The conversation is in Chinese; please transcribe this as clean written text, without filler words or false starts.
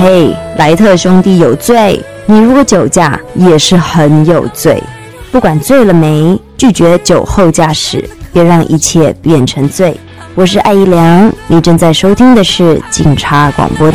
嘿，莱特兄弟有罪，你如果酒驾也是很有罪。不管醉了没，拒绝酒后驾驶，别让一切变成罪。我是艾怡良，你正在收听的是警察广播